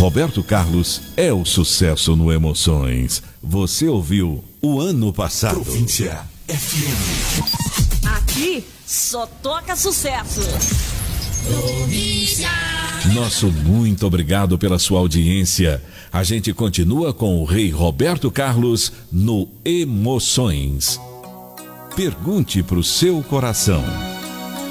Roberto Carlos é o sucesso no Emoções. Você ouviu o ano passado. Província FM. Aqui só toca sucesso. Província. Nosso muito obrigado pela sua audiência. A gente continua com o rei Roberto Carlos no Emoções. Pergunte pro seu coração.